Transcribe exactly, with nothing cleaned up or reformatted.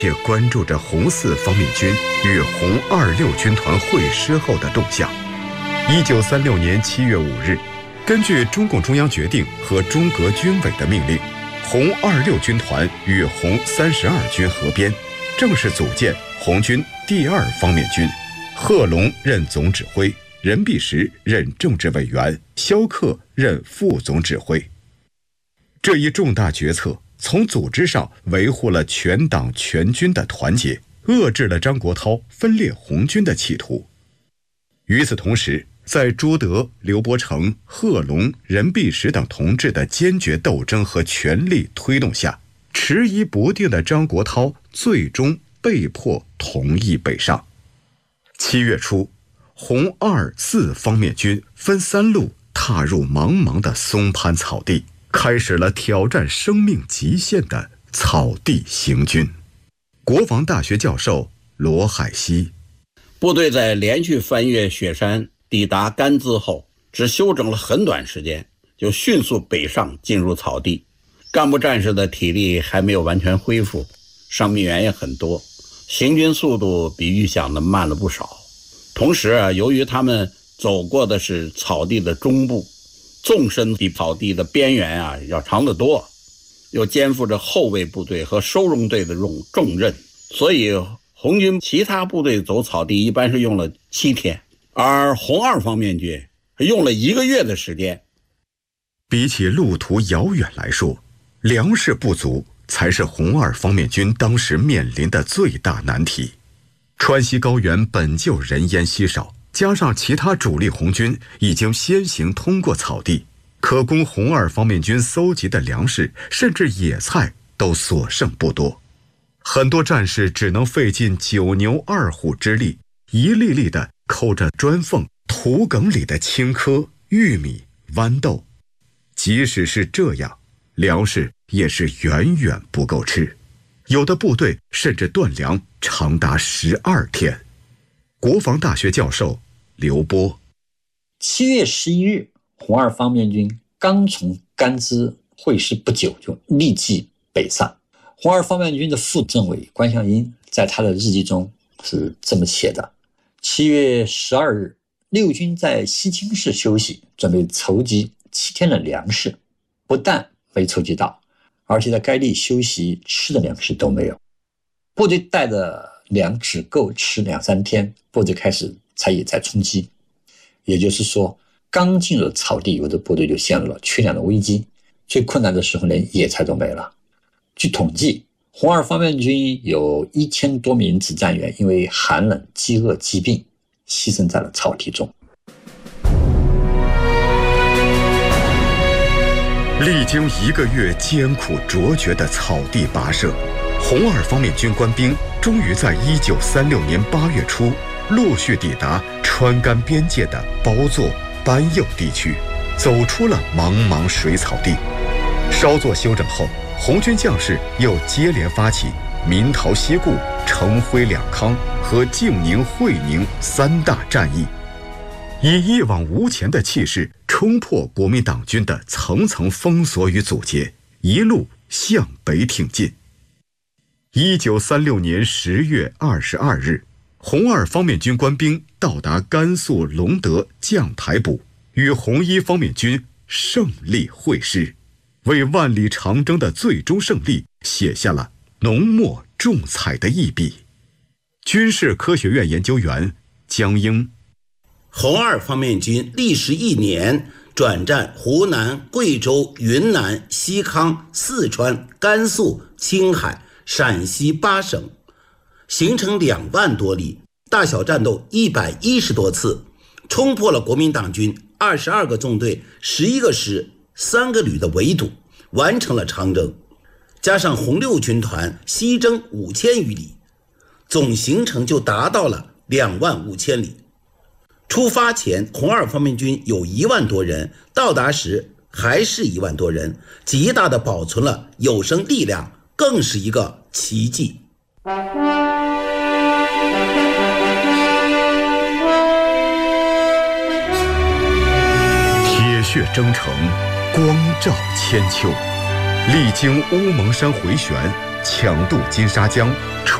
也关注着红四方面军与红二六军团会师后的动向。一九三六年七月五日，根据中共中央决定和中革军委的命令，红二六军团与红三十二军合编，正式组建红军第二方面军，贺龙任总指挥，任弼时任政治委员，萧克任副总指挥。这一重大决策从组织上维护了全党全军的团结，遏制了张国焘分裂红军的企图。与此同时，在朱德、刘伯承、贺龙、任弼时等同志的坚决斗争和全力推动下，迟疑不定的张国焘最终被迫同意北上。七月初，红二四方面军分三路踏入茫茫的松潘草地，开始了挑战生命极限的草地行军。国防大学教授罗海西： 部队在连续翻越雪山抵达甘孜后，只休整了很短时间，就迅速北上进入草地。干部战士的体力还没有完全恢复，伤病员也很多，行军速度比预想的慢了不少。同时啊，由于他们走过的是草地的中部，纵深比草地的边缘啊要长得多，又肩负着后卫部队和收容队的重重任，所以红军其他部队走草地一般是用了七天，而红二方面军用了一个月的时间。 比起路途遥远来说，粮食不足才是红二方面军当时面临的最大难题。川西高原本就人烟稀少，加上其他主力红军已经先行通过草地，可供红二方面军搜集的粮食甚至野菜都所剩不多。很多战士只能费尽九牛二虎之力，一粒粒地抠着砖缝、土埂里的青稞、玉米、豌豆。即使是这样，粮食也是远远不够吃，有的部队甚至断粮长达十二天。国防大学教授刘波： 七月十一日，红二方面军刚从甘孜会师不久，就立即北上。红二方面军的副政委关向英在他的日记中是这么写的：七月十二日，六军在西青市休息，准备筹集七天的粮食，不但没筹集到，而且在该地休息吃的粮食都没有。部队带的粮只够吃两三天，部队开始采野菜充饥。也就是说，刚进入草地，有的部队就陷入了缺粮的危机，最困难的时候连野菜都没了。据统计，红二方面军有一千多名指战员因为寒冷、饥饿、疾病牺牲在了草地中。 历经一个月艰苦卓绝的草地跋涉，红二方面军官兵终于在一九三六年八月初陆续抵达川甘边界的包座、班右地区，走出了茫茫水草地。稍作休整后，红军将士又接连发起民桃西固、成辉两康和静宁、会宁三大战役，以一往无前的气势冲破国民党军的层层封锁与阻截，一路向北挺进。一九三六年十月二十二日，红二方面军官兵到达甘肃隆德将台堡，与红一方面军胜利会师，为万里长征的最终胜利写下了浓墨重彩的一笔。军事科学院研究员江英： 红二方面军历时一年，转战湖南、贵州、云南、西康、四川、甘肃、青海、陕西八省，行程两万多里，大小战斗一百一十多次，冲破了国民党军二十二个纵队、十一个师、三个旅的围堵，完成了长征。加上红六军团西征五千余里，总行程就达到了两万五千里。出发前，红二方面军有一万多人，到达时还是一万多人，极大的保存了有生力量，更是一个奇迹。 铁血征程，光照千秋，历经乌蒙山回旋， 抢渡金沙江。